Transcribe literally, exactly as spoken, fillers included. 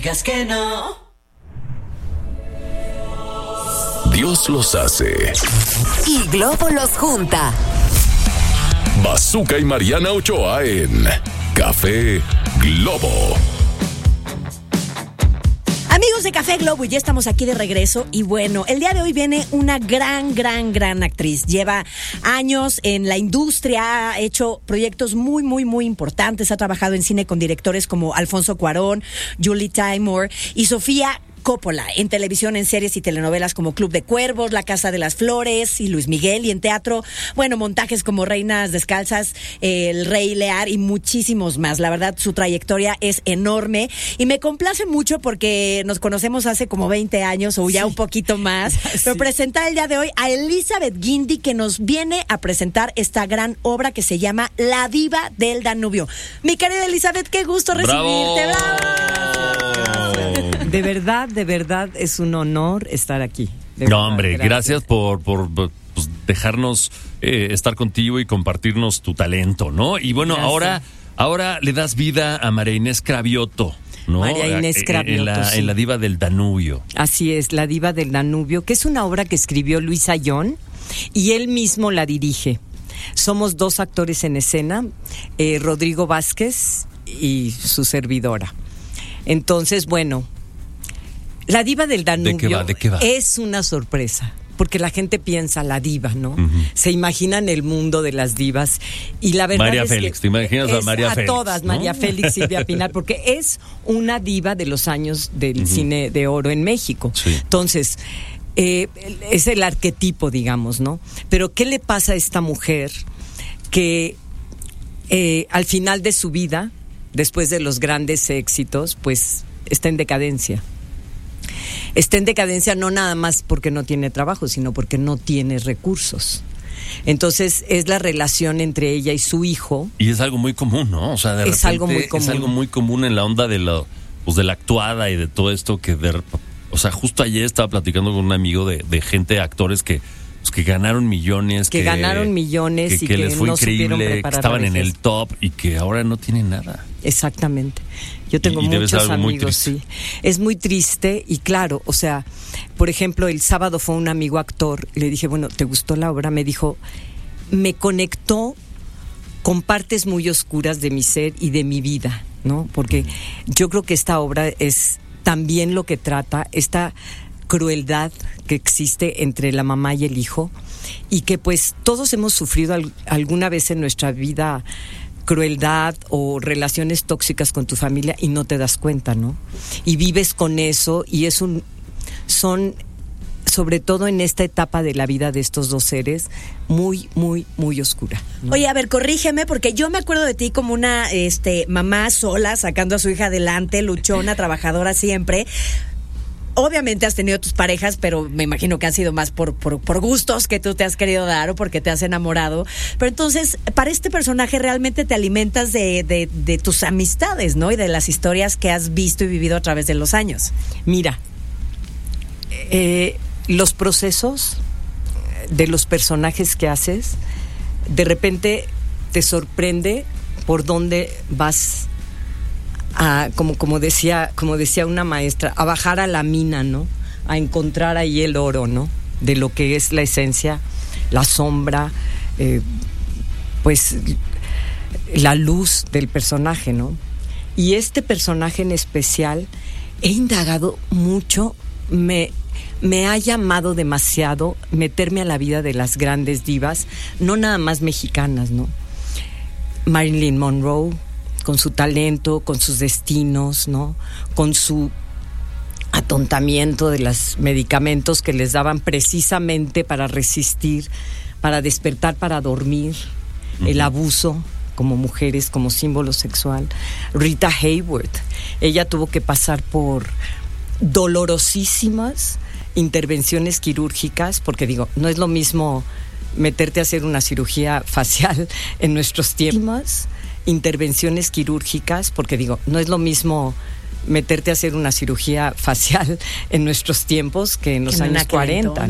Digas que no. Dios los hace y Globo los junta. Bazooka y Mariana Ochoa en Café Globo. Amigos de Café Globo, ya estamos aquí de regreso y bueno, el día de hoy viene una gran, gran, gran actriz. Lleva años en la industria, ha hecho proyectos muy, muy, muy importantes. Ha trabajado en cine con directores como Alfonso Cuarón, Julie Taymor y Sofía Coppola, en televisión, en series y telenovelas como Club de Cuervos, La Casa de las Flores y Luis Miguel, y en teatro, bueno, montajes como Reinas Descalzas, eh, El Rey Lear y muchísimos más. La verdad, su trayectoria es enorme y me complace mucho porque nos conocemos hace como veinte años o ya sí. un poquito más. Sí. Pero presentar el día de hoy a Elizabeth Guindy, que nos viene a presentar esta gran obra que se llama La Diva del Danubio. Mi querida Elizabeth, qué gusto recibirte. ¡Bravo! ¡Bravo! De verdad, de verdad es un honor estar aquí. De no, verdad, hombre, gracias, gracias por, por, por pues, dejarnos eh, estar contigo y compartirnos tu talento, ¿no? Y bueno, gracias. ahora ahora le das vida a María Inés Cravioto, ¿no? María Inés Cravioto, en la, sí. en La Diva del Danubio. Así es, La Diva del Danubio, que es una obra que escribió Luis Ayón y él mismo la dirige. Somos dos actores en escena, eh, Rodrigo Vázquez y su servidora. Entonces, bueno, La Diva del Danubio. ¿De qué va? ¿De qué va? Es una sorpresa, porque la gente piensa la diva, ¿no? Uh-huh. Se imaginan el mundo de las divas y la verdad María es Félix, que ¿te imaginas a María a Félix? A todas, ¿no? María Félix, Silvia Pinal, porque es una diva de los años del uh-huh. cine de oro en México. Sí. Entonces, eh, es el arquetipo, digamos, ¿no? Pero ¿qué le pasa a esta mujer que eh, al final de su vida, después de los grandes éxitos, pues está en decadencia? Está en decadencia no nada más porque no tiene trabajo, sino porque no tiene recursos. Entonces es la relación entre ella y su hijo. Y es algo muy común, ¿no? O sea, de es repente algo muy común. Es algo muy común en la onda de la, pues de la actuada y de todo esto que de, o sea, justo ayer estaba platicando con un amigo de, de gente, actores que pues, que ganaron millones, que, que ganaron millones que, y que, que les fue no increíble, que estaban en el top y que ahora no tienen nada. Exactamente. Yo tengo y, y muchos amigos, sí. Es muy triste y claro, o sea, por ejemplo, el sábado fue un amigo actor, le dije, bueno, ¿te gustó la obra? Me dijo, me conectó con partes muy oscuras de mi ser y de mi vida, ¿no? Porque yo creo que esta obra es también lo que trata, esta crueldad que existe entre la mamá y el hijo, y que pues todos hemos sufrido al, alguna vez en nuestra vida crueldad o relaciones tóxicas con tu familia y no te das cuenta, ¿no? Y vives con eso y es un son sobre todo en esta etapa de la vida de estos dos seres muy muy muy oscura, ¿no? Oye, a ver, corrígeme, porque yo me acuerdo de ti como una este mamá sola sacando a su hija adelante, luchona, trabajadora siempre. Obviamente has tenido tus parejas, pero me imagino que han sido más por, por, por gustos que tú te has querido dar o porque te has enamorado. Pero entonces, para este personaje realmente te alimentas de, de, de tus amistades, ¿no? Y de las historias que has visto y vivido a través de los años. Mira, eh, los procesos de los personajes que haces, de repente te sorprende por dónde vas. A, como, como decía, como decía una maestra, a bajar a la mina, ¿no? A encontrar ahí el oro, ¿no? De lo que es la esencia, la sombra, eh, pues la luz del personaje, ¿no? Y este personaje en especial, he indagado mucho, me, me ha llamado demasiado meterme a la vida de las grandes divas, no nada más mexicanas, ¿no? Marilyn Monroe, con su talento, con sus destinos, ¿no? Con su atontamiento de los medicamentos que les daban precisamente para resistir, para despertar, para dormir, uh-huh. El abuso como mujeres, como símbolo sexual. Rita Hayworth, ella tuvo que pasar por dolorosísimas intervenciones quirúrgicas, porque digo, no es lo mismo meterte a hacer una cirugía facial en nuestros tiempos, intervenciones quirúrgicas, porque digo, no es lo mismo meterte a hacer una cirugía facial en nuestros tiempos que en los años cuarenta.